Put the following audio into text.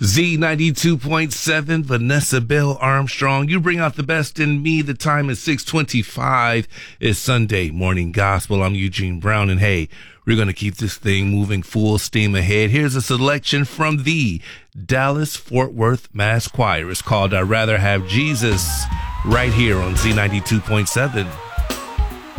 Z92.7, Vanessa Bell Armstrong. You bring out the best in me. The time is 6:25. It's Sunday morning gospel. I'm Eugene Brown, and hey, we're going to keep this thing moving full steam ahead. Here's a selection from the Dallas Fort Worth Mass Choir. It's called I'd Rather Have Jesus, right here on Z92.7.